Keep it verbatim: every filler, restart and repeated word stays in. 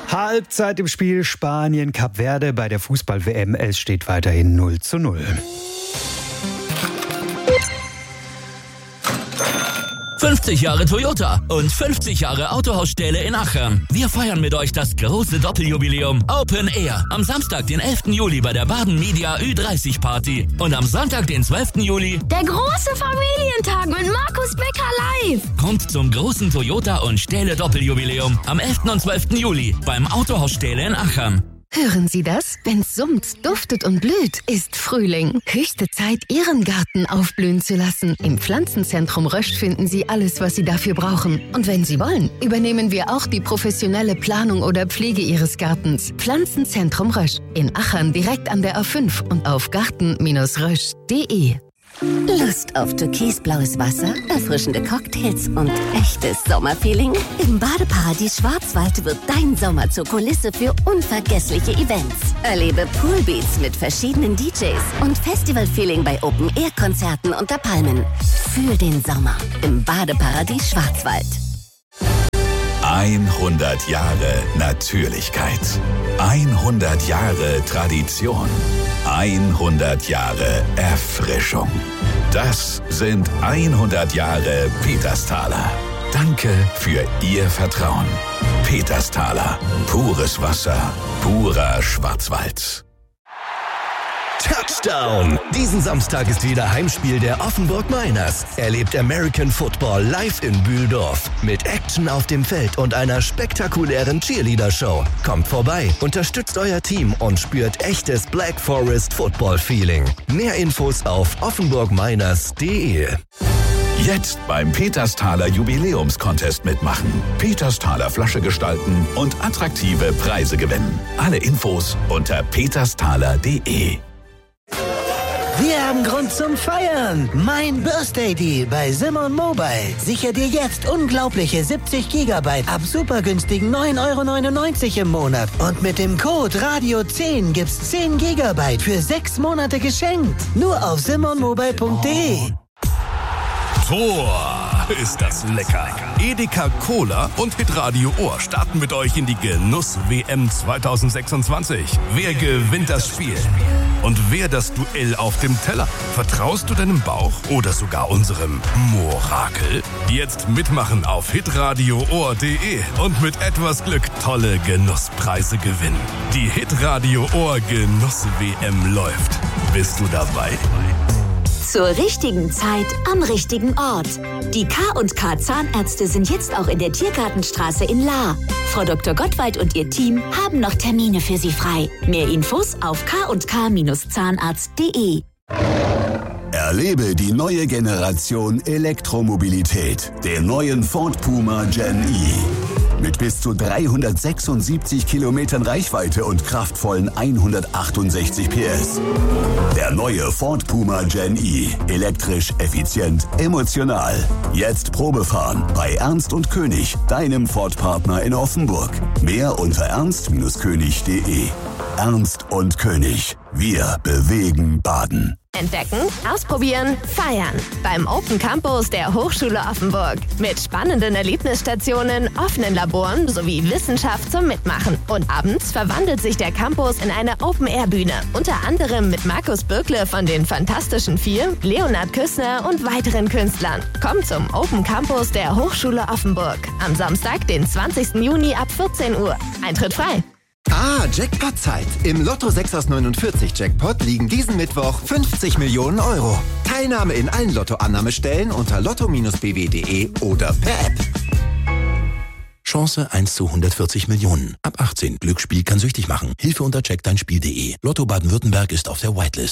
Halbzeit im Spiel Spanien-Kap Verde bei der Fußball-W M. Es steht weiterhin null zu null. fünfzig Jahre Toyota und fünfzig Jahre Autohausstähle in Achern. Wir feiern mit euch das große Doppeljubiläum Open Air. Am Samstag, den elften Juli bei der Baden Media Ü dreißig Party. Und am Sonntag, den zwölften Juli... der große Familientag mit Markus Becker live. Kommt zum großen Toyota und Stähle Doppeljubiläum am elften und zwölften Juli beim Autohausstähle in Achern. Hören Sie das? Wenn's summt, duftet und blüht, ist Frühling. Höchste Zeit, Ihren Garten aufblühen zu lassen. Im Pflanzenzentrum Rösch finden Sie alles, was Sie dafür brauchen. Und wenn Sie wollen, übernehmen wir auch die professionelle Planung oder Pflege Ihres Gartens. Pflanzenzentrum Rösch. In Achern direkt an der A fünf und auf garten Bindestrich rösch punkt de. Lust auf türkisblaues Wasser, erfrischende Cocktails und echtes Sommerfeeling? Im Badeparadies Schwarzwald wird dein Sommer zur Kulisse für unvergessliche Events. Erlebe Poolbeats mit verschiedenen D Js und Festivalfeeling bei Open-Air-Konzerten unter Palmen. Fühl den Sommer im Badeparadies Schwarzwald. hundert Jahre Natürlichkeit. hundert Jahre Tradition. hundert Jahre Erfrischung. Das sind hundert Jahre Petersthaler. Danke für Ihr Vertrauen. Petersthaler. Pures Wasser. Purer Schwarzwald. Touchdown! Diesen Samstag ist wieder Heimspiel der Offenburg Miners. Erlebt American Football live in Bühldorf. Mit Action auf dem Feld und einer spektakulären Cheerleader-Show. Kommt vorbei, unterstützt euer Team und spürt echtes Black Forest Football-Feeling. Mehr Infos auf offenburg miners punkt de. Jetzt beim Petersthaler Jubiläumscontest mitmachen. Petersthaler Flasche gestalten und attraktive Preise gewinnen. Alle Infos unter petersthaler punkt de. Wir haben Grund zum Feiern. Mein Birthday Deal bei Simon Mobile. Sicher dir jetzt unglaubliche siebzig Gigabyte ab super günstigen neun Euro neunundneunzig im Monat. Und mit dem Code Radio zehn gibt's zehn Gigabyte für sechs Monate geschenkt. Nur auf simon mobile punkt de. Tor, ist das lecker. Edeka Cola und Hitradio Ohr starten mit euch in die Genuss-W M zwanzig sechsundzwanzig. Wer gewinnt das Spiel? Und wer das Duell auf dem Teller? Vertraust du deinem Bauch oder sogar unserem Morakel? Jetzt mitmachen auf hitradio ohr punkt de und mit etwas Glück tolle Genusspreise gewinnen. Die Hitradio Ohr Genuss-W M läuft. Bist du dabei? Zur richtigen Zeit am richtigen Ort. Die K und K Zahnärzte sind jetzt auch in der Tiergartenstraße in Lahr. Frau Doktor Gottwald und ihr Team haben noch Termine für Sie frei. Mehr Infos auf k und k Bindestrich zahnarzt punkt de. Erlebe die neue Generation Elektromobilität. Den neuen Ford Puma Gen E. Mit bis zu dreihundertsechsundsiebzig Kilometern Reichweite und kraftvollen hundertachtundsechzig P S. Der neue Ford Puma Gen E. Elektrisch, effizient, emotional. Jetzt Probefahren bei Ernst und König, deinem Ford-Partner in Offenburg. Mehr unter ernst Bindestrich könig punkt de. Ernst und König. Wir bewegen Baden. Entdecken, ausprobieren, feiern. Beim Open Campus der Hochschule Offenburg. Mit spannenden Erlebnisstationen, offenen Laboren sowie Wissenschaft zum Mitmachen. Und abends verwandelt sich der Campus in eine Open-Air-Bühne. Unter anderem mit Markus Bürkle von den Fantastischen Vier, Leonhard Küssner und weiteren Künstlern. Kommt zum Open Campus der Hochschule Offenburg. Am Samstag, den zwanzigsten Juni ab vierzehn Uhr. Eintritt frei. Ah, Jackpot-Zeit. Im Lotto sechs aus neunundvierzig Jackpot liegen diesen Mittwoch fünfzig Millionen Euro. Teilnahme in allen Lottoannahmestellen unter lotto Bindestrich b w punkt de oder per App. Chance eins zu hundertvierzig Millionen. Ab achtzehn. Glücksspiel kann süchtig machen. Hilfe unter check dein spiel punkt de. Lotto Baden-Württemberg ist auf der Whitelist.